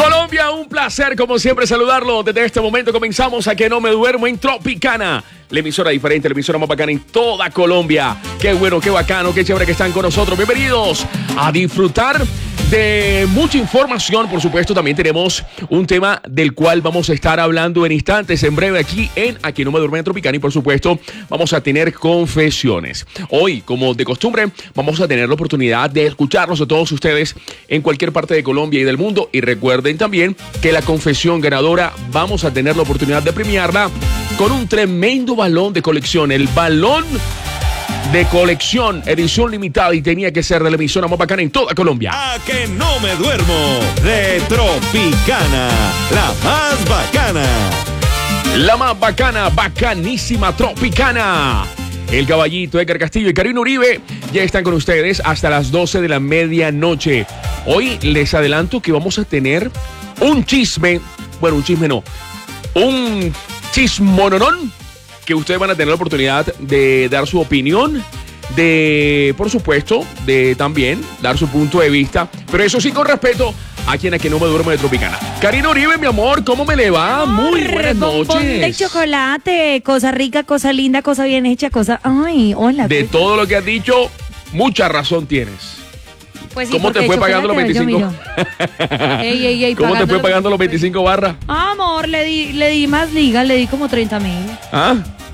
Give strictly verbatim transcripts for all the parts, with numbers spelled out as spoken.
Colombia, un placer como siempre saludarlo. Desde este momento comenzamos a Que No Me Duermo en Tropicana, la emisora diferente, la emisora más bacana en toda Colombia. Qué bueno, qué bacano, qué chévere que están con nosotros. Bienvenidos a disfrutar de mucha información. Por supuesto, también tenemos un tema del cual vamos a estar hablando en instantes, en breve, aquí en A Que No Me Duermo en Tropicana. Y por supuesto, vamos a tener confesiones. Hoy, como de costumbre, vamos a tener la oportunidad de escucharlos a todos ustedes en cualquier parte de Colombia y del mundo. Y recuerden también que la confesión ganadora vamos a tener la oportunidad de premiarla con un tremendo balón de colección. El balón de colección, edición limitada, y tenía que ser de la emisora más bacana en toda Colombia. A Que No Me Duermo de Tropicana, la más bacana. La más bacana, bacanísima Tropicana. El Caballito, Edgar Castillo y Karina Uribe ya están con ustedes hasta las doce de la medianoche. Hoy les adelanto que vamos a tener un chisme, bueno, un chisme no, un chismononón, que ustedes van a tener la oportunidad de dar su opinión, de, por supuesto, de también dar su punto de vista, pero eso sí con respeto a quien A Que No Me Duermo de Tropicana. Karina Uribe, mi amor, ¿cómo me le va? Muy buenas noches. Bombón de chocolate, cosa rica, cosa linda, cosa bien hecha, cosa... Ay, hola. De todo lo que has dicho, mucha razón tienes. Pues sí, ¿Cómo te fue pagando los veinticinco? ey, ey, ey, ¿Cómo te fue pagando los veinticinco barras? Amor, le di, le di más liga, le di como treinta mil. ¿Ah?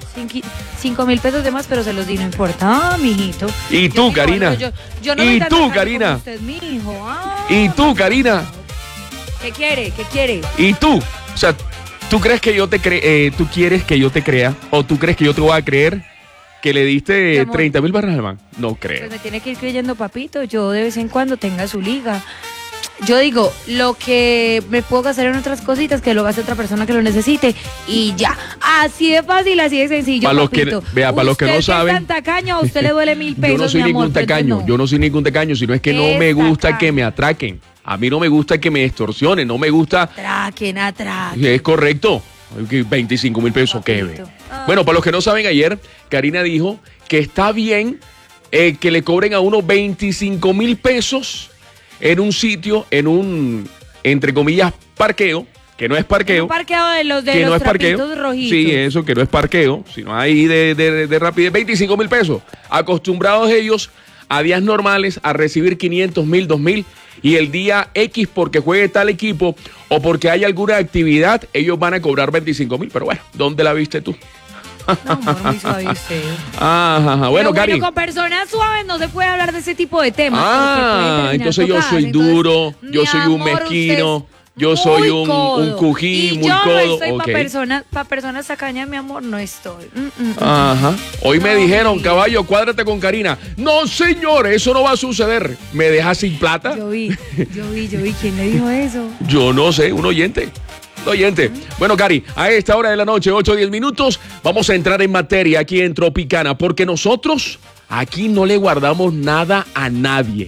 Cinco mil pesos de más, pero se los di, no importa, ah, mijito. ¿Y tú, yo, Karina? Bueno, yo, yo no ¿Y me tú, Karina? Usted, mijo. Ah. ¿Y tú, Karina? ¿Qué quiere? ¿Qué quiere? ¿Y tú? O sea, ¿tú crees que yo te cre eh, tú quieres que yo te crea? ¿O tú crees que yo te voy a creer que le diste treinta mil barras al man? No creo. Pues me tiene que ir creyendo, papito. Yo de vez en cuando tenga su liga. Yo digo, lo que me puedo gastar en otras cositas, que lo gaste otra persona que lo necesite. Y ya. Así de fácil, así de sencillo, para papito. Los que, vea, para los que no saben. ¿Usted es tan tacaño? ¿A usted le duele mil pesos, Yo no soy mi ningún amor? tacaño. No. Yo no soy ningún tacaño, sino es que no me gusta tacaño. Que me atraquen. A mí no me gusta que me extorsionen. No me gusta... Atraquen, atraquen. Es correcto. veinticinco mil pesos, ¿qué ve? Bueno, para los que no saben, ayer Karina dijo que está bien eh, que le cobren a uno veinticinco mil pesos en un sitio, en un, entre comillas, parqueo, que no es parqueo. Un parqueo de los, de que los no es parqueo. Rojitos. Sí, eso, que no es parqueo, sino ahí de, de, de rapidez, veinticinco mil pesos. Acostumbrados ellos a días normales a recibir quinientos mil, dos mil, y el día X porque juegue tal equipo o porque hay alguna actividad, ellos van a cobrar veinticinco mil. Pero bueno, ¿dónde la viste tú? No, amor, muy suave usted. Ajá, ajá. Bueno, Cari. Bueno, con personas suaves no se puede hablar de ese tipo de temas. Ah, entonces yo soy duro, yo soy un mezquino, yo soy un, un cují, muy codo. Yo no estoy okay. para personas, para personas tacañas, mi amor, no estoy. Mm, mm, Ajá. Hoy no, me dijeron, sí. caballo, cuádrate con Karina. No, señor, eso no va a suceder. ¿Me dejas sin plata? Yo vi, yo vi, yo vi. ¿Quién le dijo eso? Yo no sé, un oyente. Oyente. Bueno, Cari, a esta hora de la noche, ocho o diez minutos, vamos a entrar en materia aquí en Tropicana, porque nosotros aquí no le guardamos nada a nadie.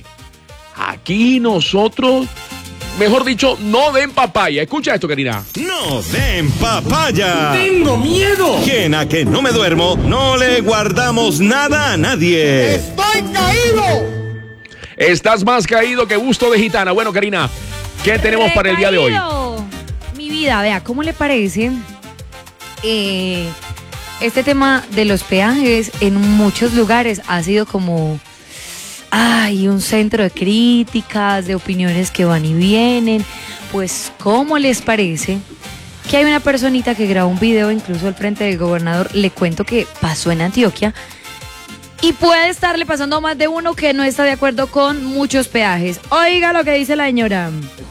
Aquí nosotros, mejor dicho, no den papaya. Escucha esto, Karina. No den papaya. ¡Tengo miedo! Quien A Que No Me Duermo no le guardamos nada a nadie. ¡Estoy caído! Estás más caído que busto de gitana. Bueno, Karina, ¿qué tenemos para el día de hoy? Mi vida, vea, ¿cómo le parece eh, este tema de los peajes? En muchos lugares ha sido como, ay, un centro de críticas, de opiniones que van y vienen. Pues, ¿cómo les parece que hay una personita que grabó un video incluso al frente del gobernador? Le cuento que pasó en Antioquia. Y puede estarle pasando a más de uno que no está de acuerdo con muchos peajes. Oiga lo que dice la señora.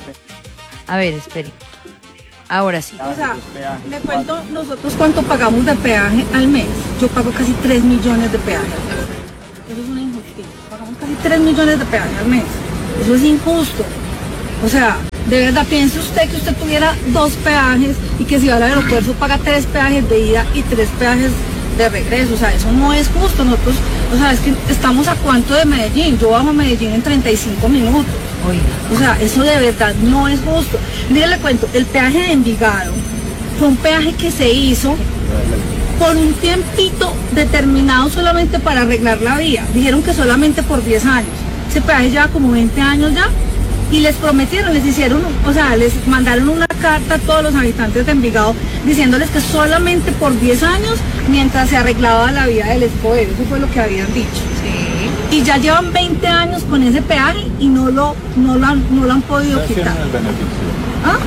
A ver, espere. Ahora sí. O sea, le cuento nosotros cuánto pagamos de peaje al mes. Yo pago casi tres millones de peaje al mes. Eso es una injusticia. Pagamos casi tres millones de peaje al mes. Eso es injusto. O sea, de verdad, piense usted que usted tuviera dos peajes y que si va al aeropuerto paga tres peajes de ida y tres peajes de regreso. O sea, eso no es justo. Nosotros, o sea, es que estamos a cuánto de Medellín. Yo bajo a Medellín en treinta y cinco minutos. Oiga. O sea, eso de verdad no es justo. Mire, le cuento, el peaje de Envigado fue un peaje que se hizo por un tiempito determinado solamente para arreglar la vía. Dijeron que solamente por diez años. Ese peaje lleva como veinte años ya y les prometieron, les hicieron, o sea, les mandaron una carta a todos los habitantes de Envigado diciéndoles que solamente por diez años mientras se arreglaba la vida del escobedo, eso fue lo que habían dicho. Sí. Y ya llevan veinte años con ese peaje y no lo, no lo, han, no lo han podido quitar. ¿Ah?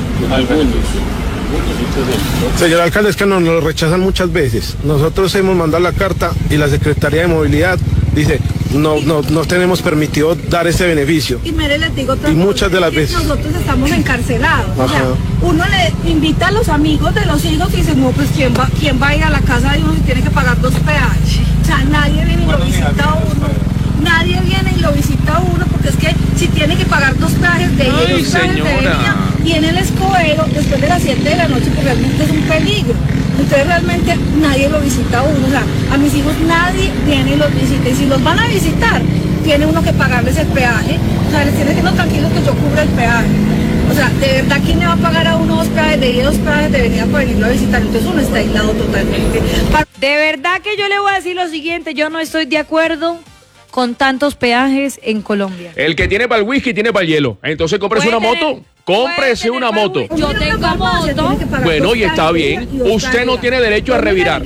Señor alcalde, es que nos lo rechazan muchas veces. Nosotros hemos mandado la carta y la Secretaría de Movilidad dice, no, no, no tenemos permitido dar ese beneficio. Y mire, les digo otra y muchas de las veces nosotros estamos encarcelados. Ajá. O sea, uno le invita a los amigos de los hijos y dice, no, pues ¿quién va, quién va a ir a la casa de uno si tiene que pagar dos peajes? O sea, nadie viene y lo visita a uno. Nadie viene y lo visita a uno porque es que si tiene que pagar dos peajes de ida y dos peajes de venida, viene el escobedo después de las siete de la noche porque realmente es un peligro. Entonces realmente nadie lo visita a uno, o sea, a mis hijos nadie viene y los visita, y si los van a visitar, tiene uno que pagarles el peaje, o sea, les tiene que no tranquilos que yo cubra el peaje. O sea, de verdad, ¿quién le va a pagar a uno dos peajes de ida y dos peajes de venida para venirlo a visitar? Entonces uno está aislado totalmente. De verdad que yo le voy a decir lo siguiente, yo no estoy de acuerdo con tantos peajes en Colombia. El que tiene para el whisky tiene para el hielo. Entonces cómprese una moto. Cómprese una moto. Yo tengo moto. Bueno, y está bien. Usted no tiene derecho a revirar.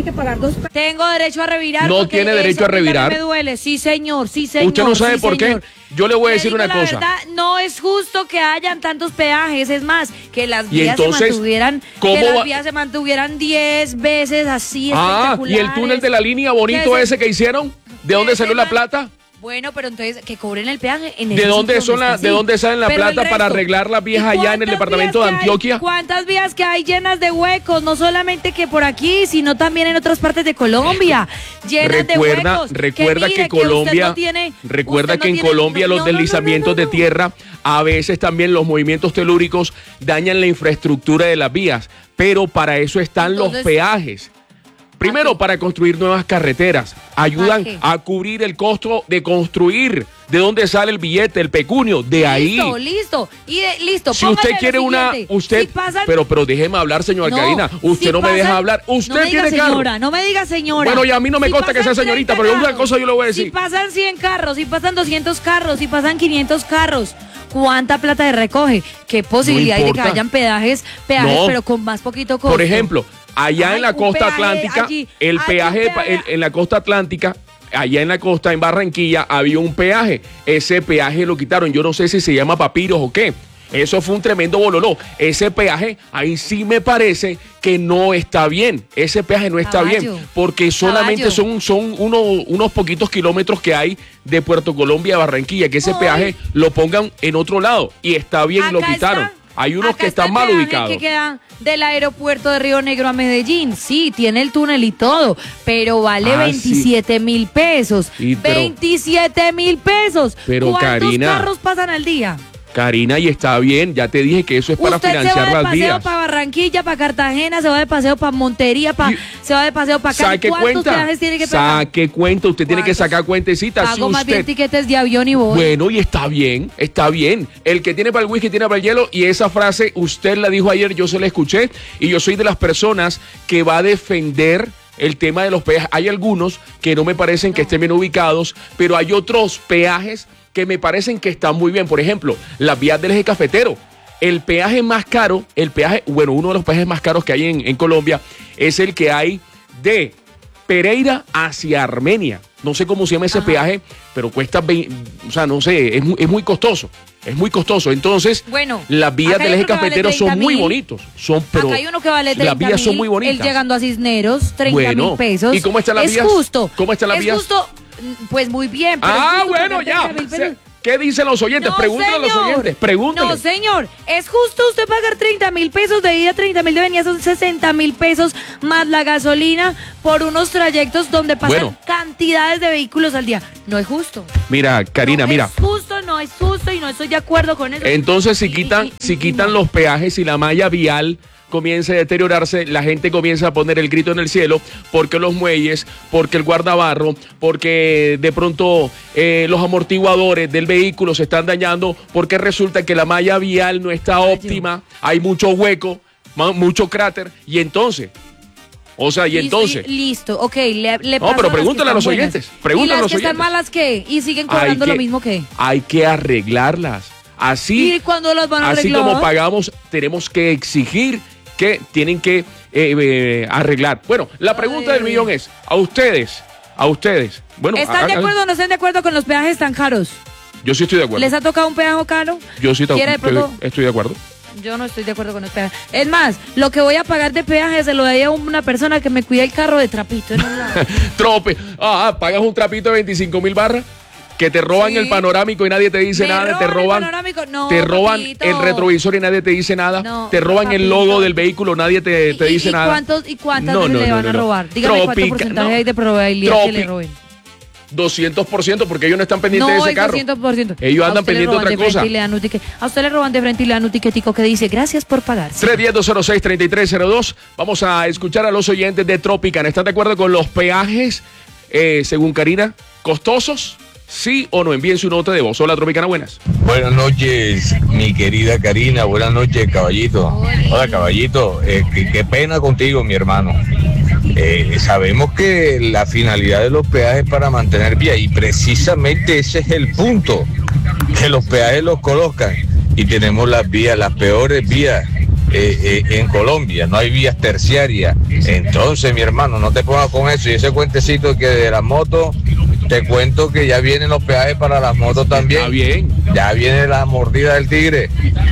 Tengo derecho a revirar. No tiene derecho a revirar. Me duele. Sí, señor. Sí, señor. Usted no sabe sí, por señor. qué. Yo le voy a decir digo una la cosa. Verdad, no es justo que hayan tantos peajes. Es más, que las Y vías entonces, se mantuvieran, ¿cómo que va? las vías se mantuvieran diez veces así. Ah, y el túnel de la línea bonito ¿Qué es? ese que hicieron. ¿De dónde salió la plata? Bueno, pero entonces que cobren el peaje en el ¿De dónde sitio son donde la, está de así. dónde salen la Pero el plata para resto, arreglar las vías ¿y allá en el cuántas departamento vías de que hay? Antioquia? ¿Cuántas vías que hay llenas de huecos? No solamente que por aquí, sino también en otras partes de Colombia, llenas recuerda, de huecos. Recuerda que, mire, Colombia, que no tiene, recuerda que no en tiene, Colombia no, los no, no, deslizamientos no, no, no, no. de tierra, a veces también los movimientos telúricos dañan la infraestructura de las vías, pero para eso están Entonces, los peajes. Primero, para construir nuevas carreteras, ayudan a cubrir el costo de construir. ¿De dónde sale el billete, el pecunio? De ahí. Listo, listo. Y de, listo. Si usted quiere una, usted, si pasan, pero, pero déjeme hablar, señora no, Karina. Usted si no me pasan, deja hablar. Usted no me diga tiene carro. señora, no me diga señora. Bueno, y a mí no me si consta que sea señorita, pero una cosa yo le voy a decir. Si pasan cien carros, si pasan doscientos carros, si pasan quinientos carros, ¿cuánta plata se recoge? ¿Qué posibilidad hay de que hayan peajes, peajes no. pero con más poquito costo? Por ejemplo, allá Ay, en la un costa peaje atlántica, allí, el allí peaje peaje. el- en la costa atlántica, allá en la costa, en Barranquilla, había un peaje. Ese peaje lo quitaron. Yo no sé si se llama Papiros o qué. Eso fue un tremendo bololó. Ese peaje, ahí sí me parece que no está bien. Ese peaje no está Caballo. bien. Porque solamente Caballo. son, son uno- unos poquitos kilómetros que hay de Puerto Colombia a Barranquilla. Que ese Ay. peaje lo pongan en otro lado. Y está bien, lo Acá quitaron. está- Hay unos acá que está están el mal peaje ubicados. que queda del aeropuerto de Río Negro a Medellín. Sí, tiene el túnel y todo, pero vale Ah, veintisiete mil pesos. Sí, pero- veintisiete mil pesos. Pero, ¿Cuántos Karina, carros pasan al día? Karina, y está bien, ya te dije que eso es para Usted se va financiar de las paseo vías. para Barranquilla, para Cartagena, se va de paseo para Montería, pa- Y- se va de paseo para Cali. Saque ¿Cuántos cuenta, peajes tiene que pagar? saque cuenta, usted tiene que ¿Cuántos? sacar cuentecitas. Pago Si más bien usted, tiquetes de avión y voy. bueno, y está bien, está bien. El que tiene para el whisky tiene para el hielo, y esa frase usted la dijo ayer, yo se la escuché, y yo soy de las personas que va a defender el tema de los peajes. Hay algunos que no me parecen que estén bien ubicados, pero hay otros peajes que me parecen que están muy bien. Por ejemplo, las vías del eje cafetero. El peaje más caro, el peaje, bueno, uno de los peajes más caros que hay en, en Colombia es el que hay de Pereira hacia Armenia. No sé cómo se llama ese Ajá. peaje, pero cuesta, veinte, o sea, no sé, es muy, es muy costoso. Es muy costoso. Entonces, Bueno, las vías acá del hay eje uno que vale cafetero son muy treinta mil. bonitos. Son, pero Acá hay uno que vale treinta las vías son mil, muy bonitas. Él llegando a Cisneros, treinta Bueno, mil pesos. ¿y cómo están las es vías? justo. ¿Cómo están las es vías? justo, mm, pues muy bien. Pero Ah, es justo bueno, pagar ya. treinta mil pesos. ¿Qué dicen los oyentes? No, Pregúntenle a los señor. oyentes. Pregúntenle. No, señor. Es justo usted pagar treinta mil pesos de ida, treinta mil de venida, son sesenta mil pesos más la gasolina por unos trayectos donde pasan Bueno. cantidades de vehículos al día. No es justo. Mira, Karina, no mira. Es justo, no es justo y no estoy de acuerdo con eso. Entonces, si Y- quitan, y- y- si y quitan no. los peajes y la malla vial comienza a deteriorarse, la gente comienza a poner el grito en el cielo porque los muelles, porque el guardabarro, porque de pronto eh, los amortiguadores del vehículo se están dañando, porque resulta que la malla vial no está óptima, hay mucho hueco, ma- mucho cráter, y entonces, o sea, y Listo, entonces... y- listo, ok, le, le No, paso pero las que pregúntale a están los buenas. oyentes, pregúntale ¿Y las a los que están oyentes. malas qué? ¿Y siguen hay cobrando que- lo mismo que? Hay que arreglarlas. Así, ¿Y cuándo los van a así arreglar? como pagamos, tenemos que exigir que tienen que eh, eh, arreglar. Bueno, la pregunta Ay. del millón es, a ustedes, a ustedes, bueno, ¿Están de hagan- acuerdo o no están de acuerdo con los peajes tan caros? Yo sí estoy de acuerdo. ¿Les ha tocado un peaje caro? Yo sí ¿Quiere de estoy, pronto? estoy de acuerdo. Yo no estoy de acuerdo con los peajes. Es más, lo que voy a pagar de peaje se lo daría a una persona que me cuida el carro de trapito. En un lado. Trope. Ah, ah, pagas un trapito de veinticinco mil barras que te roban Sí. el panorámico y nadie te dice ¿Me nada, te roban el roban, panorámico? No, te roban papito. el retrovisor y nadie te dice nada, No, te roban el papito. logo del vehículo, nadie te, te ¿Y- dice y nada. cuántos- ¿Y cuántas No, veces no, le no, van no, a no. robar? Dígame cuánto Tropica- porcentaje no. hay de probabilidad que le Tropi- roben. doscientos por ciento porque ellos no están pendientes No, de ese es carro. doscientos por ciento. Ellos A andan usted le pendientes de roban otra cosa. frente y le dan un ticket. A usted le roban de frente y le dan un tiquetico que dice gracias por pagar. Sí. tres uno cero, dos cero seis, tres tres cero dos. Vamos a escuchar a los oyentes de Tropicana. ¿Están de acuerdo con los peajes, eh, según Karina, costosos? ¿Sí o no? Envíen su nota de voz. Hola, Tropicana, buenas. Buenas noches, mi querida Karina. Buenas noches, caballito. Hola, caballito. Eh, qué, qué pena contigo, mi hermano. Eh, sabemos que la finalidad de los peajes es para mantener vía y precisamente ese es el punto, que los peajes los colocan y tenemos las vías, las peores vías eh, eh, en Colombia, no hay vías terciarias. Entonces, mi hermano, no te pongas con eso y ese cuentecito que de las motos, te cuento que ya vienen los peajes para las motos también. Está bien. Ya viene la mordida del tigre.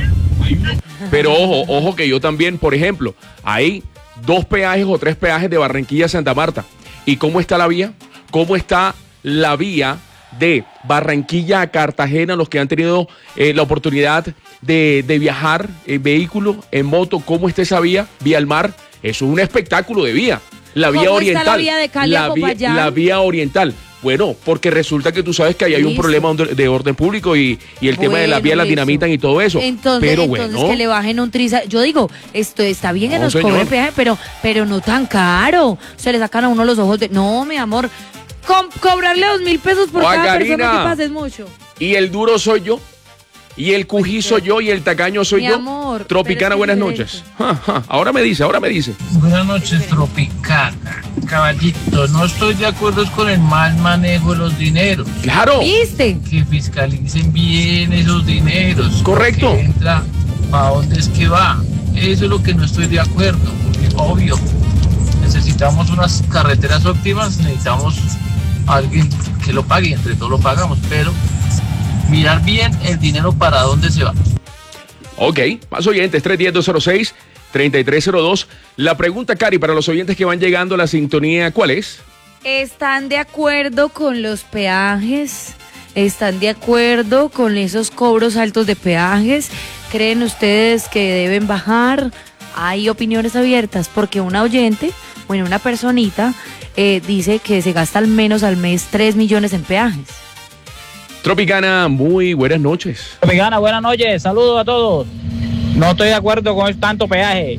Pero ojo, ojo que yo también, por ejemplo, hay dos peajes o tres peajes de Barranquilla a Santa Marta. ¿Y cómo está la vía? ¿Cómo está la vía de Barranquilla a Cartagena, los que han tenido eh, la oportunidad de, de viajar en vehículo, en moto? ¿Cómo está esa vía? Vía al mar. Eso es un espectáculo de vía. La vía ¿Cómo está oriental. la vía de Cali a la, vía, Popayán? la vía oriental. Bueno, porque resulta que tú sabes que ahí hay un Listo. problema de de orden público y, y el tema de la Bueno, vía las listo. dinamitan y todo eso. Entonces, Pero entonces bueno. que le bajen un triza. Yo digo, esto está bien que No, nos señor. cobren peaje, pero, pero no tan caro. Se le sacan a uno los ojos de. No, mi amor. Com- cobrarle dos mil pesos por Oa, cada Karina. persona que pasa es mucho. Y el duro soy yo. Y el cují soy yo y el tacaño soy Mi yo. amor, Tropicana, pero es buenas diferente. noches. Ja, ja, ahora me dice, ahora me dice. Buenas noches, Tropicana. Caballito, no estoy de acuerdo con el mal manejo de los dineros. Claro. ¿Viste? Que fiscalicen bien esos dineros. Correcto. Porque entra, ¿para dónde es que va? Eso es lo que no estoy de acuerdo. Porque, obvio, necesitamos unas carreteras óptimas, necesitamos a alguien que lo pague, entre todos lo pagamos, pero mirar bien el dinero para dónde se va. Ok, más oyentes, tres uno cero, dos cero seis, tres tres cero dos. La pregunta, Cari, para los oyentes que van llegando a la sintonía, ¿cuál es? ¿Están de acuerdo con los peajes? ¿Están de acuerdo con esos cobros altos de peajes? ¿Creen ustedes que deben bajar? Hay opiniones abiertas porque una oyente, bueno, una personita, eh, dice que se gasta al menos al mes tres millones en peajes. Tropicana, muy buenas noches. Tropicana, buenas noches, saludos a todos. No estoy de acuerdo con tanto peaje.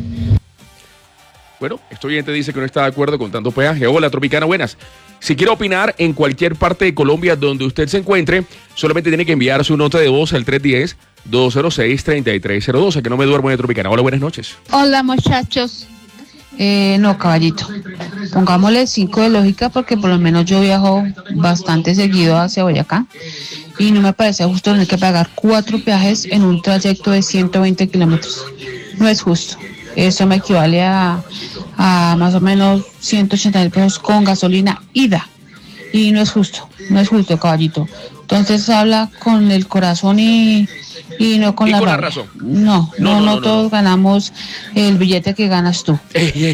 Bueno, este oyente dice que no está de acuerdo con tanto peaje. Hola, Tropicana, buenas. Si quiere opinar en cualquier parte de Colombia donde usted se encuentre, solamente tiene que enviar su nota de voz al tres uno cero, dos cero seis, tres tres cero dos, a que no me duermo de Tropicana. Hola, buenas noches. Hola muchachos. Eh, no, caballito. Pongámosle cinco de lógica porque por lo menos yo viajo bastante seguido hacia Boyacá y no me parece justo tener que pagar cuatro peajes en un trayecto de ciento veinte kilómetros. No es justo. Eso me equivale a, a más o menos ciento ochenta mil pesos con gasolina ida. Y no es justo, no es justo, caballito. Entonces habla con el corazón y, y no con Y la con la rabia. razón. No, No, no, no, no, no, no, todos no. ganamos el billete que ganas tú.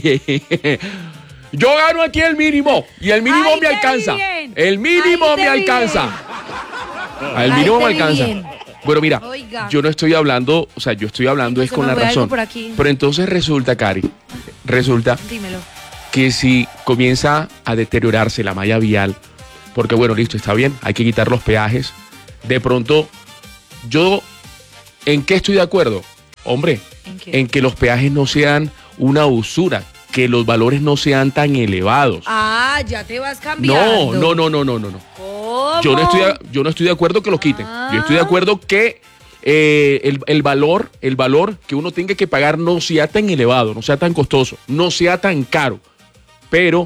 Yo gano aquí el mínimo y el mínimo Ay, me te alcanza. vi bien. El mínimo Ay, te me vi alcanza. El Ay, mínimo te me vi alcanza. bien. Bueno, mira, Oiga. yo no estoy hablando, o sea, yo estoy hablando es Se con me la fue algo razón. por aquí. Pero entonces resulta, Cari, resulta Dímelo. que si comienza a deteriorarse la malla vial, porque bueno, listo, está bien, hay que quitar los peajes. De pronto, yo, ¿en qué estoy de acuerdo? Hombre, ¿En qué? en que los peajes no sean una usura, que los valores no sean tan elevados. Ah, ya te vas cambiando. No, no, no, no, no, no, no. ¿Cómo? Yo no estoy, de- yo no estoy de acuerdo que los quiten. Ah. Yo estoy de acuerdo que eh, el, el valor, el valor que uno tenga que pagar no sea tan elevado, no sea tan costoso, no sea tan caro, pero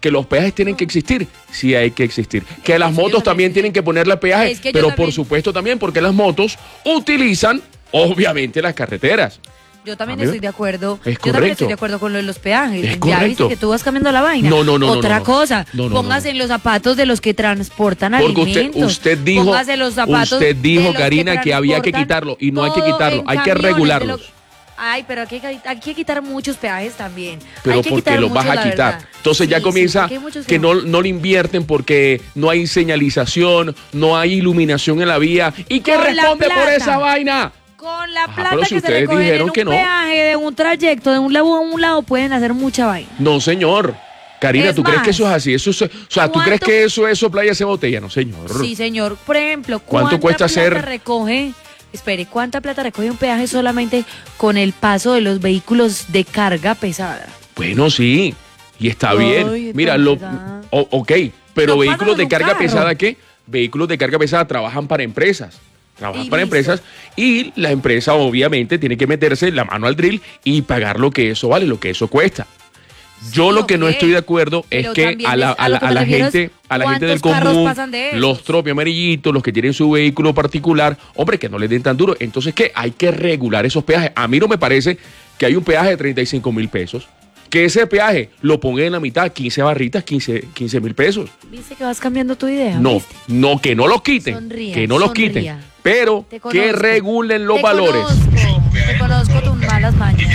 que los peajes tienen que existir, sí hay que existir. Que las motos también tienen que ponerle peaje, Es que yo pero también- por supuesto también porque las motos utilizan, obviamente, las carreteras. Yo también A mí- estoy de acuerdo. Es Yo también correcto. estoy de acuerdo con lo de los peajes. Es Ya correcto. viste que tú vas cambiando la vaina. No, no, no, no, Otra no, no. cosa, No, no, póngase no. en los zapatos de los que transportan Porque usted, alimentos. usted dijo, Póngase en los zapatos usted de dijo, los Karina, que, había que transportan quitarlo y no hay que todo quitarlo, en hay que camiones de regularlos. lo- Ay, pero aquí hay, que- hay que quitar muchos peajes también. Pero Hay que porque quitar los vas muchos, a la quitar. verdad. Entonces ya Sí, sí, comienza porque hay muchos que no, no le invierten porque no hay señalización, no hay iluminación en la vía. ¿Y quién Con la responde por plata. esa vaina? Con la Ajá, plata pero si que se ustedes recogen dijeron en un que no. peaje de un trayecto de un lado a un lado pueden hacer mucha vaina. No, señor. Karina, Es ¿tú crees más, que eso es así? Eso es- o sea, ¿tú ¿cuánto- crees que eso es soplar y hacer botella? No, señor. Sí, señor. Por ejemplo, ¿Cuánto ¿cuánta cuesta plata hacer- recoge? Espere, ¿cuánta plata recoge un peaje solamente con el paso de los vehículos de carga pesada? Bueno, sí. Y está Ay, bien. de Mira, lo, verdad. o- ok, pero No vehículos pagan de un carga carro. pesada, ¿qué? Vehículos de carga pesada trabajan para empresas. Trabajan Y para listo. empresas y la empresa obviamente tiene que meterse la mano al drill y pagar lo que eso vale, lo que eso cuesta. Yo Sí, lo que no ok. estoy de acuerdo es Pero que también a la, es- a a la, lo que a me la refiero gente, es a la gente del cuántos carros común, pasan de esos. los tropi amarillitos, los que tienen su vehículo particular, hombre, que no les den tan duro. Entonces, ¿qué? Hay que regular esos peajes. A mí no me parece que hay un peaje de treinta y cinco mil pesos. Que ese peaje lo ponga en la mitad, quince barritas, quince mil pesos. ¿Viste que vas cambiando tu idea? No, ¿Viste? no, que no los quiten. Sonría, que no los sonría. quiten. Pero Te que conozco. regulen los Te valores. Conozco, te conozco tus malas mañas.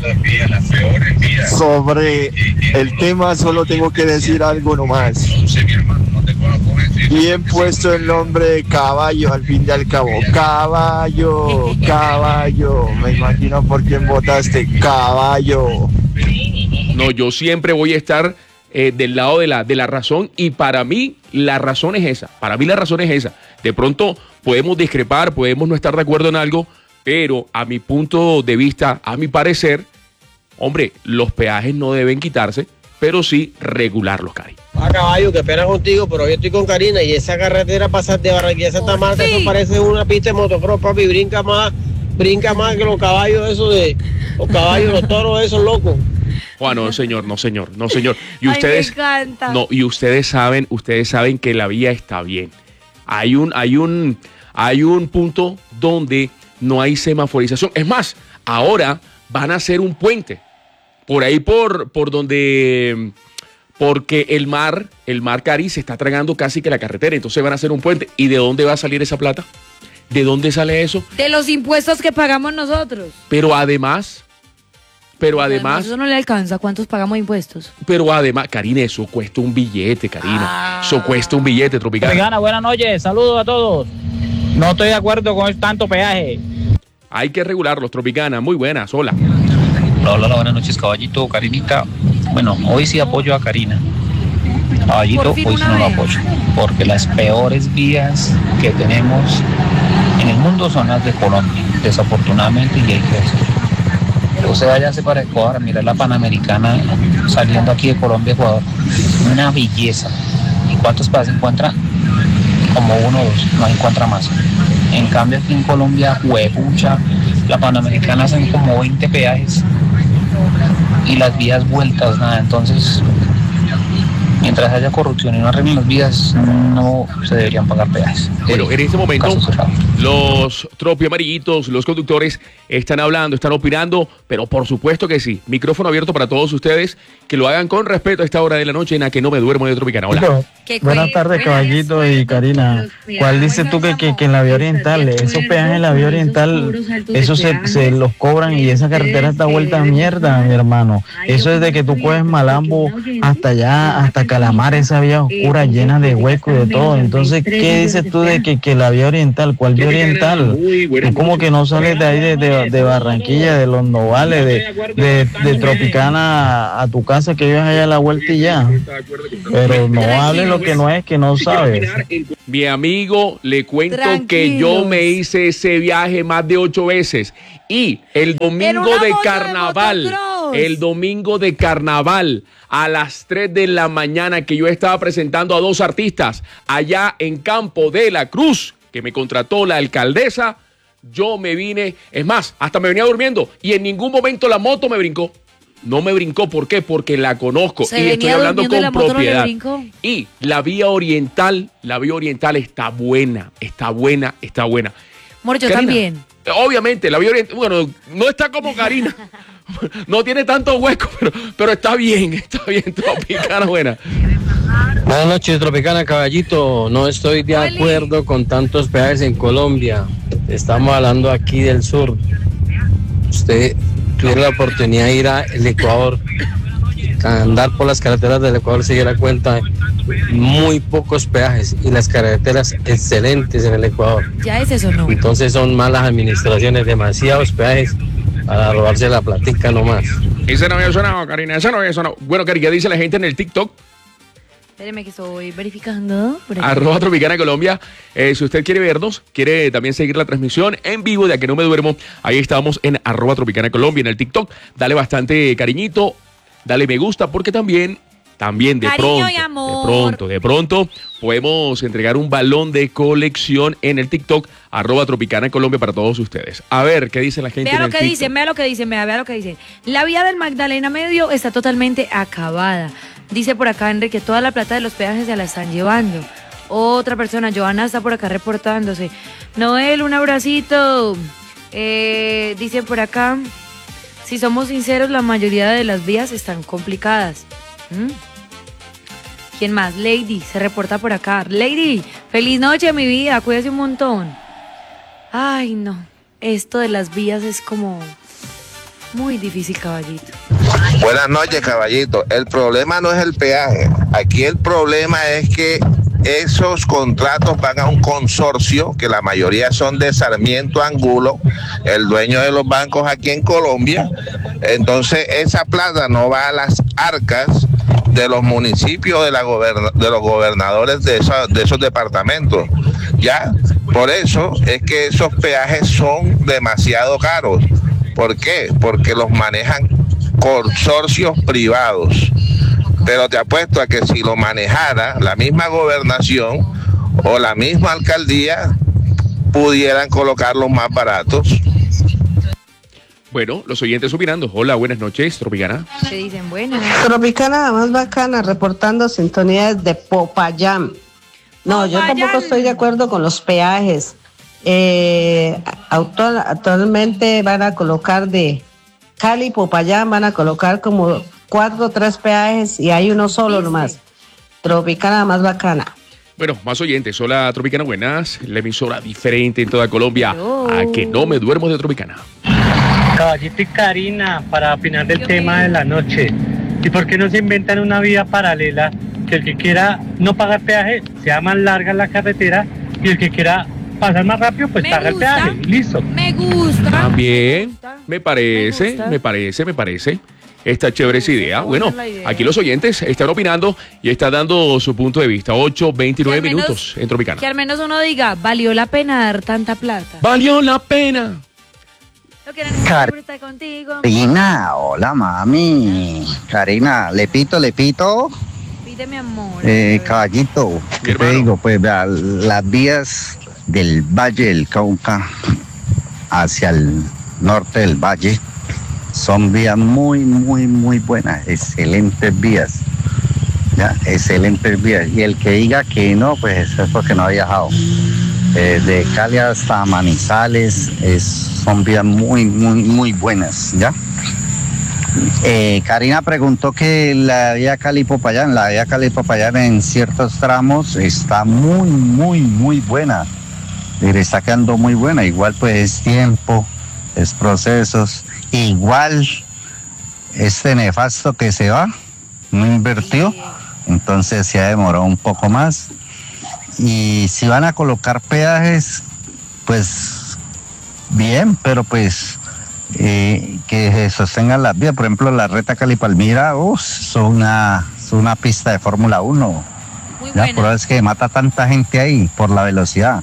Sobre el tema solo tengo que decir algo nomás. Bien puesto el nombre de caballo al fin y al cabo. Caballo, caballo. Me imagino por quién votaste. Caballo. No, yo siempre voy a estar eh, del lado de la, de la razón y para mí la razón es esa. Para mí la razón es esa. De pronto podemos discrepar, podemos no estar de acuerdo en algo, pero a mi punto de vista, a mi parecer, hombre, los peajes no deben quitarse, pero sí regularlos, Cari. A caballo, que pena contigo, pero yo estoy con Karina y esa carretera pasar de Barranquilla a Santa Marta, eso parece una pista de motocross, papi, brinca más, brinca más que los caballos esos de, los caballos, los toros esos locos. Juan, no, señor, no, señor, no, señor. Y Ay, ustedes, me encanta. no, y ustedes saben, ustedes saben que la vía está bien. Hay un, hay un, hay un punto donde no hay semaforización. Es más, ahora van a hacer un puente por ahí por, por donde, porque el mar, el mar Cari se está tragando casi que la carretera. Entonces van a hacer un puente. ¿Y de dónde va a salir esa plata? ¿De dónde sale eso? De los impuestos que pagamos nosotros. Pero además, pero además. Eso no le alcanza. ¿Cuántos pagamos de impuestos? Pero además, Karina, eso cuesta un billete, Karina. Ah. Eso cuesta un billete, Tropicana. Tropicana, buenas noches, saludos a todos. No estoy de acuerdo con tanto peaje. Hay que regularlos, Tropicana. Muy buenas, hola. Hola, hola, buenas noches, caballito, Karinita. Bueno, hoy sí apoyo a Karina. Caballito, Por fin hoy sí una no lo vez. apoyo. Porque las peores vías que tenemos en el mundo son las de Colombia, desafortunadamente, y hay que decirlo. Usted váyase para Ecuador a mirar la Panamericana saliendo aquí de Colombia a Ecuador. Una belleza. ¿Y cuántos peajes encuentra? Como uno o dos, no encuentra más. En cambio aquí en Colombia, huepucha, la Panamericana hacen como veinte peajes y las vías vueltas, nada. Entonces, mientras haya corrupción y no arreglen las vías, no se deberían pagar peajes. Bueno, en este momento, Caso cerrado. los tropi amarillitos, los conductores están hablando, están opinando, pero por supuesto que sí. Micrófono abierto para todos ustedes, que lo hagan con respeto a esta hora de la noche en la que no me duermo de Tropicana. Hola. Buenas tardes, caballito y Karina. ¿Cuál dices tú que, que, que en la vía oriental, esos peajes en la vía oriental, eso se, se los cobran y esa carretera está vuelta a mierda, mi hermano? Eso es de que tú coges Malambo hasta allá, hasta Calamar, esa vía oscura llena de huecos y de todo. Entonces, ¿qué dices tú de que, que la vía oriental? ¿Cuál vía oriental? Es como que no sales de ahí de, de, de Barranquilla, de Los Novales, de, de, de Tropicana a tu casa, que vives allá a la vuelta y ya. Pero no hables lo que no es, que no sabes. Mi amigo, le cuento Tranquilos. que yo me hice ese viaje más de ocho veces. Y el domingo una de moto de carnaval, motocross. el domingo de carnaval, a las tres de la mañana, que yo estaba presentando a dos artistas allá en Campo de la Cruz, que me contrató la alcaldesa, yo me vine, es más, hasta me venía durmiendo y en ningún momento la moto me brincó. no me brincó. ¿Por qué? Porque la conozco Se y estoy venía hablando durmiendo y con la moto no le propiedad. brincó. Y la vía oriental, la vía oriental está buena, está buena, está buena. Amor, yo Karina, también. Obviamente, la vía oriental, bueno, no está como Karina. No tiene tanto hueco, pero, pero está bien, está bien, Tropicana buena. Buenas noches, Tropicana Caballito. No estoy de Oli. acuerdo con tantos peajes en Colombia. Estamos hablando aquí del sur. Usted tuviera la oportunidad de ir al Ecuador, a andar por las carreteras del Ecuador, se diera cuenta, muy pocos peajes y las carreteras excelentes en el Ecuador. ¿Ya es eso o no? Entonces son malas administraciones, demasiados peajes para robarse la platica nomás. Ese no había sonado, Karina, ese no había sonado. Bueno, Karina, ¿qué dice la gente en el TikTok? Espéreme que estoy verificando. por aquí. Arroba Tropicana Colombia. Eh, si usted quiere vernos, quiere también seguir la transmisión en vivo de A Que No Me Duermo, ahí estamos en arroba Tropicana Colombia en el TikTok. Dale bastante cariñito, dale me gusta, porque también, también de Cariño pronto, y amor. de pronto, de pronto, podemos entregar un balón de colección en el TikTok, arroba Tropicana Colombia para todos ustedes. A ver, ¿qué dice la gente Vea en lo el que TikTok? dicen, vea lo que dicen, vea, vea lo que dicen. La vía del Magdalena Medio está totalmente acabada. Dice por acá Enrique, toda la plata de los peajes se la están llevando. Otra persona, Joana, está por acá reportándose. Noel, un abracito. Eh, dice por acá, si somos sinceros, la mayoría de las vías están complicadas. ¿Mm? ¿Quién más? Lady, se reporta por acá. Lady, feliz noche, mi vida, cuídese un montón. Ay, no, esto de las vías es como muy difícil, caballito. Buenas noches, caballito. El problema no es el peaje. Aquí el problema es que esos contratos van a un consorcio, que la mayoría son de Sarmiento Angulo, el dueño de los bancos aquí en Colombia. Entonces, esa plata no va a las arcas de los municipios, de, la goberna, de los gobernadores de, esa, de esos departamentos. Ya, por eso es que esos peajes son demasiado caros. ¿Por qué? Porque los manejan consorcios privados. Pero te apuesto a que si lo manejara la misma gobernación o la misma alcaldía, pudieran colocarlos más baratos. Bueno, los oyentes opinando. Hola, buenas noches, Tropicana. Se dicen buenas. Tropicana, la más bacana, reportando sintonías de Popayán. No, yo tampoco estoy de acuerdo con los peajes. Eh, actual, actualmente van a colocar de Cali, Popayán, van a colocar como cuatro o tres peajes y hay uno solo nomás. Tropicana más bacana. Bueno, más oyentes. Hola, Tropicana, buenas. La emisora diferente en toda Colombia. A Que No Me Duermo de Tropicana. Caballito y Karina, para opinar del tema de la noche. ¿Y por qué no se inventan una vía paralela que el que quiera no pagar peaje sea más larga la carretera y el que quiera pasar más rápido pues paga el peaje? Listo. Me gusta. También, me parece, me, me parece, me parece. Está chévere esa idea. Bueno, aquí los oyentes están opinando y están dando su punto de vista. ocho, veintinueve Que al menos- minutos en Tropicana. Que al menos uno diga, valió la pena dar tanta plata. Valió la pena. Lo que necesito estar contigo. Karina, hola mami. Karina, Lepito, Lepito. Pide mi amor. Eh, caballito, ¿qué te digo? Pues vea, las vías del Valle del Cauca hacia el norte del valle son vías muy, muy, muy buenas, excelentes vías. Ya, excelentes vías. Y el que diga que no, pues eso es porque no ha viajado. Eh, de Cali hasta Manizales es, son vías muy, muy, muy buenas, ¿ya? Eh, Karina preguntó que la vía Cali-Popayán, la vía Cali-Popayán en ciertos tramos está muy, muy, muy buena. Le está quedando muy buena. Igual pues es tiempo, es procesos. Igual este nefasto que se va, no invirtió, entonces se ha demorado un poco más. Y si van a colocar peajes, pues bien, pero pues eh, que se sostengan las vías. Por ejemplo, la Reta Cali-Palmira, uh, es una, es una pista de Fórmula uno. Ya, por eso es que mata tanta gente ahí por la velocidad.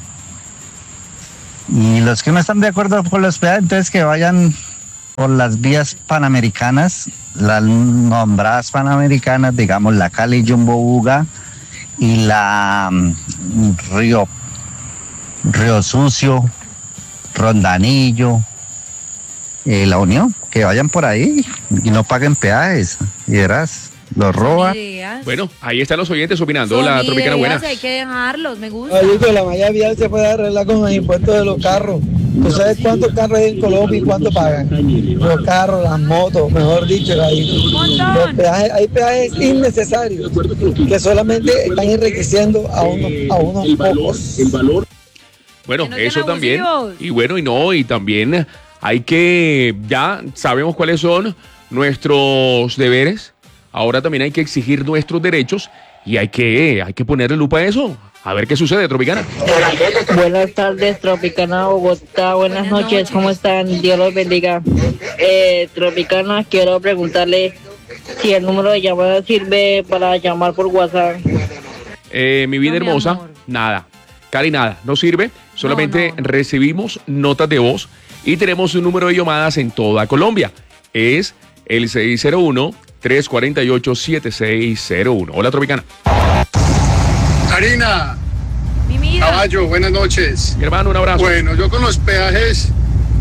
Y los que no están de acuerdo con los peajes, entonces que vayan por las vías panamericanas, las nombradas panamericanas, digamos la Cali Jumbo Buga y la um, Río, Río Sucio, Rondanillo, eh, la Unión, que vayan por ahí y no paguen peajes, y verás, los roban. Bueno, ahí están los oyentes opinando. Son Hola, Tropicana, ideas, buenas. hay que dejarlos, me gusta. Oye, que la malla vial se puede arreglar con el impuesto de los carros. ¿Tú sabes cuántos carros hay en Colombia y cuánto pagan? Los carros, las motos, mejor dicho, ahí. Los peajes, hay peajes innecesarios que solamente están enriqueciendo a unos, a unos pocos. Bueno, eso también. Y bueno, y no, y también hay que, ya sabemos cuáles son nuestros deberes. Ahora también hay que exigir nuestros derechos y hay que, hay que ponerle lupa a eso. A ver qué sucede, Tropicana. Buenas tardes, Tropicana Bogotá. Buenas, Buenas noches. noches, ¿cómo están? Dios los bendiga. Eh, Tropicana, quiero preguntarle si el número de llamada sirve para llamar por WhatsApp. Eh, mi vida No, mi hermosa, amor. nada. Cari, nada, no sirve. Solamente No, no, no. recibimos notas de voz y tenemos un número de llamadas en toda Colombia. Es el seis cero uno, tres cuatro ocho, siete seis cero uno. Hola, Tropicana. Karina, Caballo, buenas noches. Mi hermano, un abrazo. Bueno, yo con los peajes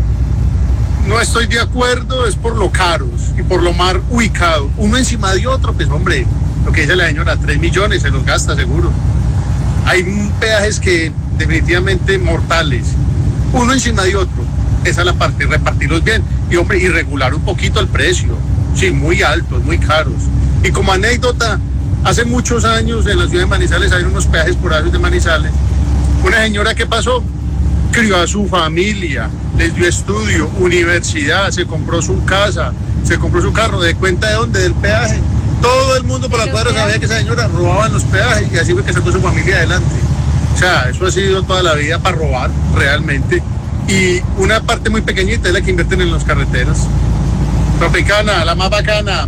no estoy de acuerdo, es por lo caros y por lo mal ubicado. Uno encima de otro, pues hombre, lo que dice la señora, tres millones se los gasta seguro. Hay peajes que definitivamente mortales, uno encima de otro. Esa es la parte, repartirlos bien y hombre, y regular un poquito el precio. Sí, muy altos, muy caros. Y como anécdota, hace muchos años en la ciudad de Manizales hay unos peajes por ahí de Manizales. Una señora que pasó, crió a su familia, les dio estudio, universidad, se compró su casa, se compró su carro, ¿de cuenta de dónde? Del peaje. Todo el mundo por la cuadra sabía que esa señora robaban los peajes y así fue que sacó su familia adelante. O sea, eso ha sido toda la vida para robar, realmente. Y una parte muy pequeñita es la que invierten en las carreteras. Tropicana, la más bacana.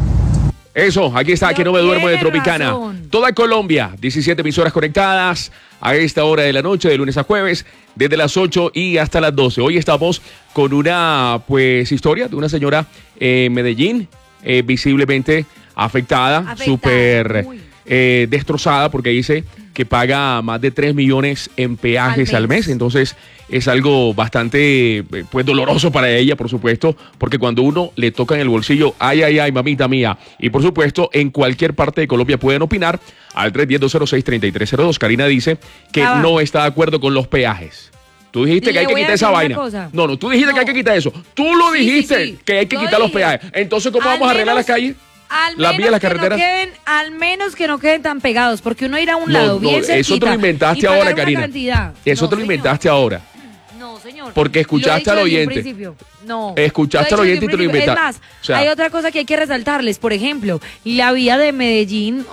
Eso, aquí está, que no me duermo de tiene Tropicana. razón. Toda Colombia, diecisiete emisoras conectadas a esta hora de la noche, de lunes a jueves, desde las ocho y hasta las doce. Hoy estamos con una, pues, historia de una señora en Medellín, eh, visiblemente afectada, Afectada, súper uy. eh, destrozada, porque dice que paga más de tres millones en peajes al Al mes. mes. Entonces, es algo bastante, eh, pues, doloroso para ella, por supuesto, porque cuando uno le toca en el bolsillo, ay, ay, ay, mamita mía. Y por supuesto, en cualquier parte de Colombia pueden opinar al tres uno cero, dos cero seis, tres tres cero dos. Karina dice que Ya va. no está de acuerdo con los peajes. Tú dijiste que Le hay que voy a quitar esa decir una vaina. cosa. No, no, tú dijiste No. que hay que quitar eso. Tú lo Sí, sí, dijiste, sí. que hay que Lo quitar los dije. peajes. Entonces, ¿cómo Al vamos a arreglar menos- las calles? Al Las menos vías, las que no carreteras. queden, al menos que no queden tan pegados, porque uno irá a un No, lado no, bien eso te lo cerquita inventaste y pagar ahora, una Karina. cantidad. Eso No, te lo señor. inventaste ahora. No, señor. Porque escuchaste Lo he al dicho desde un oyente. principio. No. Escuchaste Lo al he oyente dicho y te lo desde un principio. inventaste. Es más, O sea- hay otra cosa que hay que resaltarles. Por ejemplo, la vía de Medellín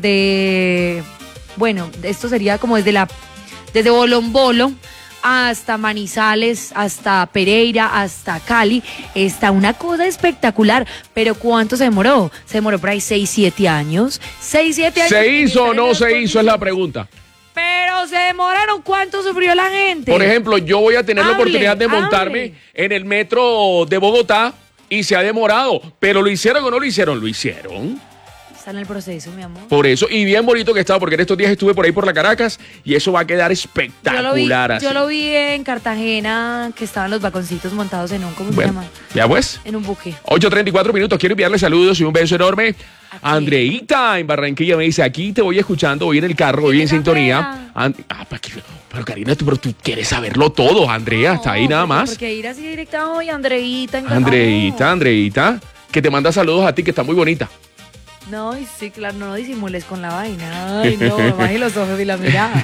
desde, bueno, esto sería como desde la, desde Bolombolo hasta Manizales, hasta Pereira, hasta Cali, está una cosa espectacular. Pero ¿cuánto se demoró? Se demoró por ahí seis, siete años. seis, siete años. ¿Se en hizo o no diferentes se hizo? Es condiciones. la pregunta. Pero se demoraron. ¿Cuánto sufrió la gente? Por ejemplo, yo voy a tener la Hable, oportunidad de montarme hable. en el metro de Bogotá y se ha demorado. Pero lo hicieron o no lo hicieron, lo hicieron. Está en el proceso, mi amor. Por eso, y bien bonito que estaba, porque en estos días estuve por ahí por la Caracas y eso va a quedar Yo lo, vi, espectacular. así. yo lo vi en Cartagena, que estaban los vagoncitos montados en un, ¿cómo Bueno, se llama? ya pues. En un buque. ocho treinta y cuatro minutos, quiero enviarle saludos y un beso enorme. Andreita en Barranquilla me dice, aquí te voy escuchando, voy en el carro, voy en sintonía. And- ah, pa- que- pero Karina, tú, pero tú quieres saberlo todo, Andrea, está ahí nada más. Porque ir así directa hoy, Andreita. en- Andreita, Andreita, que te manda saludos a ti, que está muy bonita. No, y sí, claro, no disimules con la vaina. Ay, no, me bajé los ojos y la mirada.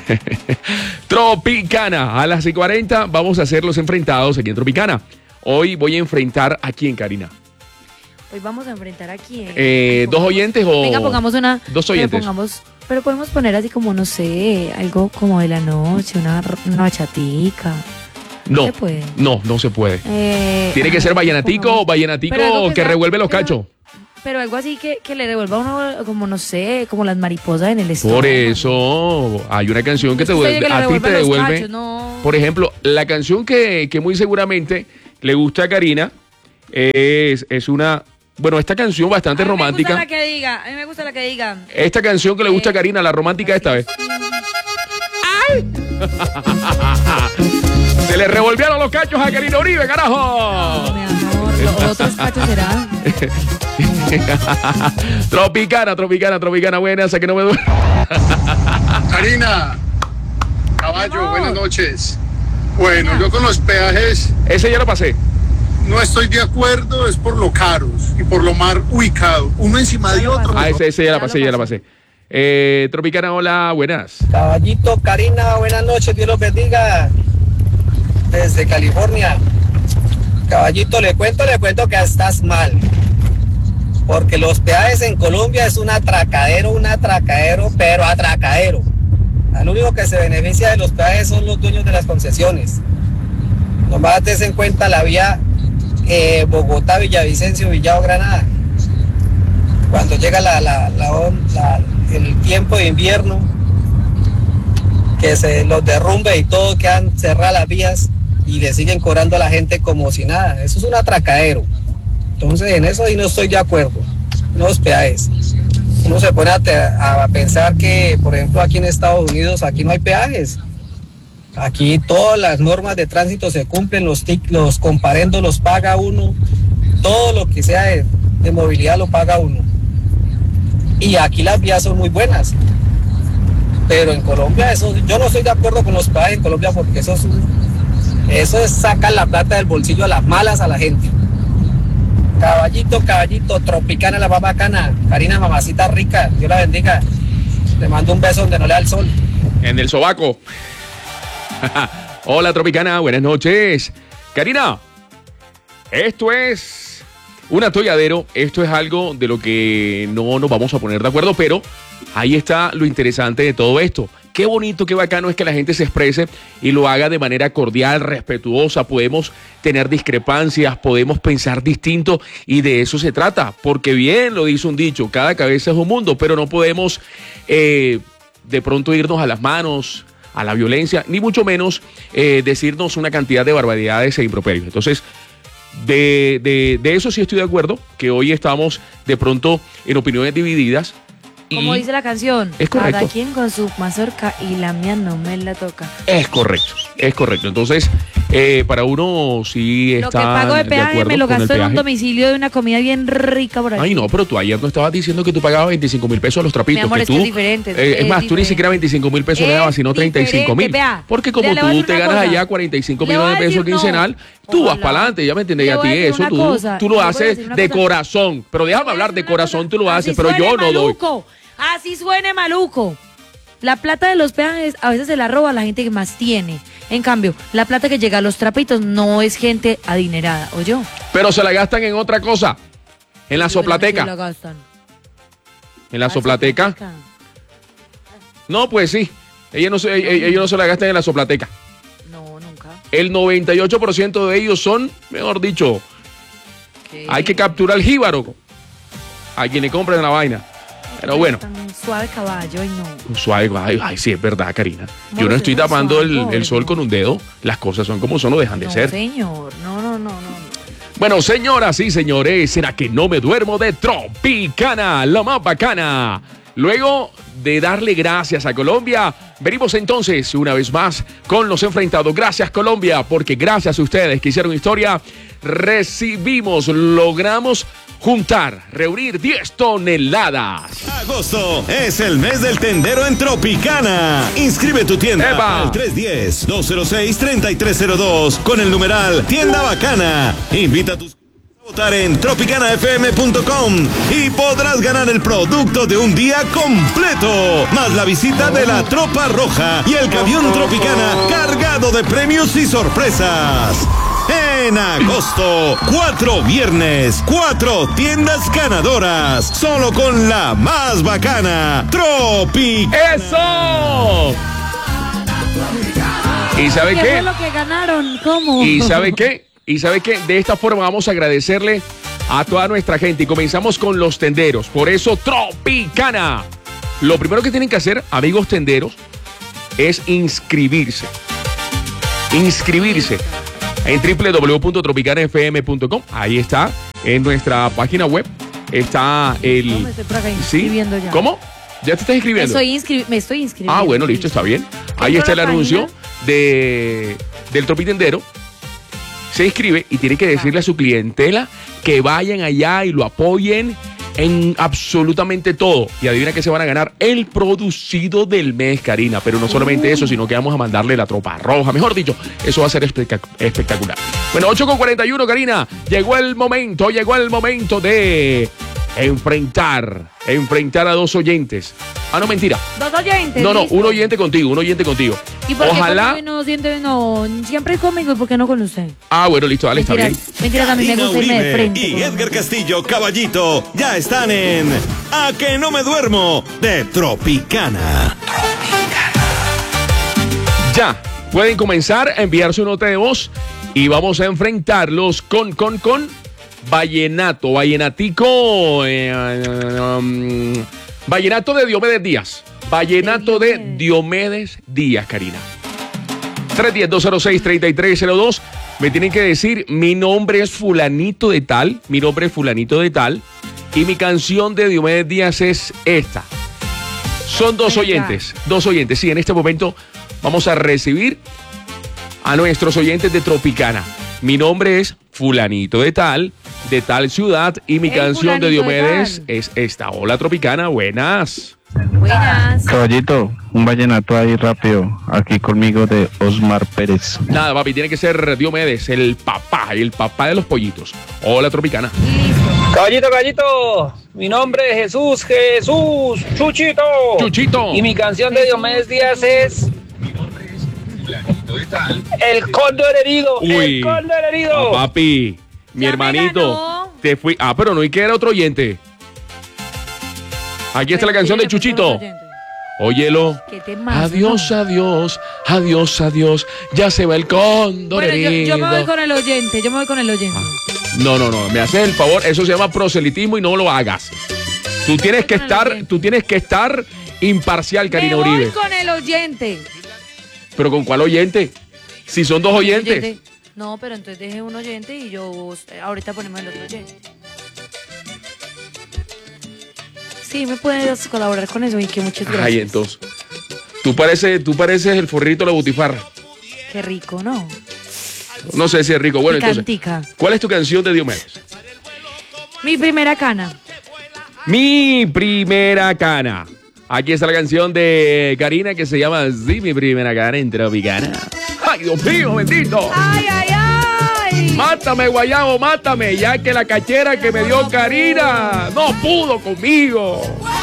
Tropicana, a las seis y cuarenta vamos a hacer los enfrentados aquí en Tropicana. Hoy voy a enfrentar a quién, Karina. Hoy vamos a enfrentar a quién. Eh, ¿Dos oyentes o...? Venga, pongamos una. Dos pero oyentes. pongamos, pero podemos poner así como, no sé, algo como de la noche, una, una bachatica. No, se puede. no, no se puede. Eh, Tiene que ay, ser vallenatico, pongamos- vallenatico pero algo que, que sea- revuelve los pero- cachos. Pero algo así que, que le devuelva a uno, como no sé, como las mariposas en el estómago. Por eso hay una canción que te Usted dice devuelve, que le a ti te revuelve los devuelve. cachos, no. Por ejemplo, la canción que, que muy seguramente le gusta a Karina es, es una, bueno, esta canción bastante A mí me gusta romántica. la que diga, a mí me gusta la que diga. Esta canción que le gusta a Karina, la romántica esta vez. ¡Ay! Se le revolvieron los cachos a Karina Uribe, carajo. Los otros cachos serán. Tropicana, Tropicana, Tropicana, buenas, a que no me duele. Karina, caballo, buenas noches. Bueno, yo con los peajes... Ese ya lo pasé. No estoy de acuerdo, es por lo caros y por lo mal ubicado. Uno encima de otro. Ah, ese, ese ya la pasé, ya la pasé. Eh, Tropicana, hola, buenas. Caballito, Karina, buenas noches, Dios los bendiga. Desde California. Caballito, le cuento, le cuento que estás mal. Porque los peajes en Colombia es un atracadero, un atracadero, pero atracadero. Al único que se beneficia de los peajes son los dueños de las concesiones. Nomás des en cuenta la vía eh, Bogotá, Villavicencio, Villado, Granada. Cuando llega la, la, la, la, el tiempo de invierno, que se los derrumbe y todo, quedan cerradas las vías y le siguen cobrando a la gente como si nada. Eso es un atracadero. Entonces en eso sí no estoy de acuerdo. Los peajes. Uno se pone a, a pensar que, por ejemplo, aquí en Estados Unidos, aquí no hay peajes. Aquí todas las normas de tránsito se cumplen, los, tic, los comparendos los paga uno, todo lo que sea de, de movilidad lo paga uno. Y aquí las vías son muy buenas. Pero en Colombia, eso, yo no estoy de acuerdo con los peajes en Colombia porque eso es, eso es sacar la plata del bolsillo a las malas a la gente. Caballito, caballito, Tropicana, la más bacana. Karina, mamacita rica, Dios la bendiga. Le mando un beso donde no le da el sol. En el sobaco. Hola, Tropicana, buenas noches. Karina, esto es un atolladero, esto es algo de lo que no nos vamos a poner de acuerdo, pero ahí está lo interesante de todo esto. Qué bonito, qué bacano es que la gente se exprese y lo haga de manera cordial, respetuosa. Podemos tener discrepancias, podemos pensar distinto y de eso se trata. Porque bien lo dice un dicho, cada cabeza es un mundo, pero no podemos eh, de pronto irnos a las manos, a la violencia, ni mucho menos eh, decirnos una cantidad de barbaridades e improperios. Entonces, de, de, de eso sí estoy de acuerdo, que hoy estamos de pronto en opiniones divididas. Como y dice la canción, es correcto. Cada quien con su mazorca y la mía no me la toca. Es correcto, es correcto. Entonces, eh, para uno sí está. Lo que pago de peaje de me lo gasto en un peaje. domicilio de una comida bien rica por ahí. Ay, no, pero tú ayer no estabas diciendo que tú pagabas veinticinco mil pesos a los trapitos. Mi amor, que es tú, que es diferente, eh, es es más, tú ni diferente. siquiera veinticinco mil pesos le dabas, sino treinta y cinco mil. Vea, Porque como vea, le voy a tú decir te una ganas cosa. allá cuarenta y cinco Le voy millones a de pesos decir, no. quincenal, tú vas para adelante, ya me entiendes, Le a voy ti a decir eso una tú, cosa, tú le lo voy a haces decir una de cosa. corazón. Pero déjame hablar de corazón, tú lo haces, Así pero yo suene no doy. maluco, así suene maluco. La plata de los peajes a veces se la roba la gente que más tiene. En cambio, la plata que llega a los trapitos no es gente adinerada, ¿o yo? Pero se la gastan en otra cosa, en la Se la soplateca. gastan. En la soplateca. No, pues sí. Ellos no, se, ellos no se la gastan en la soplateca. No, nunca. El noventa y ocho por ciento de ellos son, mejor dicho, hay que capturar el jíbaro a quienes compren la vaina. Pero bueno. Tan suave caballo y no. Suave, ay, ay, sí, es verdad, Karina. Yo no Amor, estoy usted es tapando el, suave, el sol con un dedo. Las cosas son como son, no dejan de No, ser. señor. No, no, no, no. Bueno, señoras y señores, ¿será que no me duermo de Tropicana, la más bacana? Luego de darle gracias a Colombia, venimos entonces una vez más con los enfrentados. Gracias, Colombia, porque gracias a ustedes que hicieron historia, recibimos, logramos juntar, reunir diez toneladas. Agosto es el mes del tendero en Tropicana. Inscribe tu tienda ¡Epa! al tres uno cero, dos cero seis, tres tres cero dos con el numeral Tienda Bacana. Invita a tus a votar en tropicana f m punto com y podrás ganar el producto de un día completo, más la visita de la Tropa Roja y el camión Tropicana cargado de premios y sorpresas. En agosto, cuatro viernes, cuatro tiendas ganadoras, solo con la más bacana, Tropicana. ¡Eso! ¿Y sabe ¿Qué qué? fue lo que ganaron? ¿Cómo? ¿Y sabe qué? ¿Y sabe qué? De esta forma vamos a agradecerle a toda nuestra gente y comenzamos con los tenderos. Por eso, Tropicana. Lo primero que tienen que hacer, amigos tenderos, es inscribirse. Inscribirse en doble u doble u doble u punto tropicana f m punto com. Ahí está, en nuestra página web, está el... No, me estoy por acá ¿Sí? inscribiendo ya. ¿Cómo? ¿Ya te estás Me inscribiendo? estoy, inscri- me estoy inscribiendo. Ah, bueno, listo, está bien. Ahí ¿Tengo está el la anuncio página? de, del Tropitendero. se inscribe y tiene que decirle a su clientela que vayan allá y lo apoyen en absolutamente todo. Y adivina que se van a ganar el producido del mes, Karina. Pero no solamente eso, sino que vamos a mandarle la tropa roja. Mejor dicho, eso va a ser espectac- espectacular. Bueno, ocho con cuarenta y uno, Karina. Llegó el momento, llegó el momento de enfrentar, enfrentar a dos oyentes. Ah, no, mentira. Dos oyentes. No, no, listo. un oyente contigo, un oyente contigo. ¿Y por Ojalá. qué no siente, no, siempre es conmigo y por qué no con usted? Ah, bueno, listo, dale, está bien. Mentira, a mí me Karina gusta irme de Uribe frente. y Edgar Castillo, Caballito, ya están en A que no me duermo de Tropicana. Ya, pueden comenzar a enviar su nota de voz y vamos a enfrentarlos con, con, con vallenato, vallenatico, eh, um, vallenato de Diomedes Díaz. Vallenato de Diomedes Díaz, Karina. tres uno cero, dos cero seis, tres tres cero dos. Me tienen que decir, mi nombre es fulanito de tal, mi nombre es fulanito de tal, y mi canción de Diomedes Díaz es esta. Son dos oyentes, dos oyentes. Sí, en este momento vamos a recibir a nuestros oyentes de Tropicana. Mi nombre es fulanito de tal, de tal ciudad, y mi El canción de fulanito de Diomedes tal. es esta. Hola, Tropicana, buenas. Buenas. Caballito, un vallenato ahí rápido, aquí conmigo de Osmar Pérez. Nada, papi, tiene que ser Diomedes, el papá, el papá de los pollitos. Hola, Tropicana. Caballito, caballito, mi nombre es Jesús, Jesús, Chuchito. Chuchito. Y mi canción de Diomedes Díaz es El cóndor herido, Uy. el cóndor herido. Ah, papi, mi Ya me hermanito, ganó. te fui. Ah, pero no, y que era otro oyente. Aquí está la canción de Chuchito. Óyelo. ¿Qué temazo, Adiós, adiós, adiós, adiós. Ya se va el cóndor Bueno, yo, herido. yo me voy con el oyente, yo me voy con el oyente. No, no, no, me haces el favor, eso se llama proselitismo y no lo hagas. Tú tienes que estar, tú tienes que estar imparcial, Karina me voy Uribe. con el oyente. ¿Pero con cuál oyente? Si son dos oyentes. Oyente. No, pero entonces deje un oyente y yo eh, ahorita ponemos el otro oyente. Sí, me puedes colaborar con eso y que muchas gracias. Ay, entonces. Tú pareces, tú pareces el forrito de la butifarra. Qué rico, ¿no? No sé si es rico. Bueno, entonces, Picantica. ¿cuál es tu canción de Diomedes? Mi primera cana. Mi primera cana. Aquí está la canción de Karina que se llama Sí, mi primera cana en Tropicana. ¡Ay, Dios mío, bendito! ¡Ay, ay, ay! Mátame, guayabo, mátame, ya que la cachera que me dio Karina no pudo conmigo.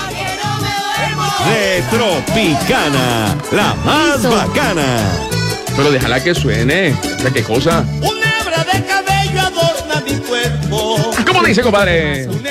De Tropicana, la más Listo. bacana. Pero déjala que suene. O sea, ¿qué cosa? Una hebra de cabello adorna mi cuerpo. ¿Cómo dice, compadre? Una